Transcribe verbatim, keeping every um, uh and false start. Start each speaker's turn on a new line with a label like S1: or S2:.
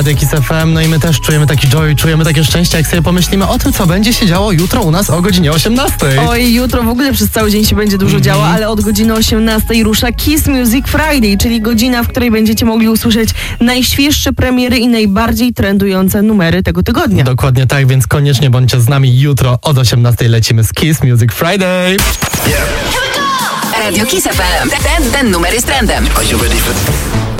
S1: Kiss F M, no i my też czujemy taki joy, czujemy takie szczęście, jak sobie pomyślimy o tym, co będzie się działo jutro u nas o godzinie osiemnastej.
S2: Oj, jutro w ogóle przez cały dzień się będzie dużo mm-hmm. działo, ale od godziny osiemnastej rusza Kiss Music Friday, czyli godzina, w której będziecie mogli usłyszeć najświeższe premiery i najbardziej trendujące numery tego tygodnia.
S1: Dokładnie tak, więc koniecznie bądźcie z nami jutro od osiemnastej lecimy z Kiss Music Friday.
S3: Yeah. Radio Kiss F M. Ten, ten numer jest trendem. Are you ready for...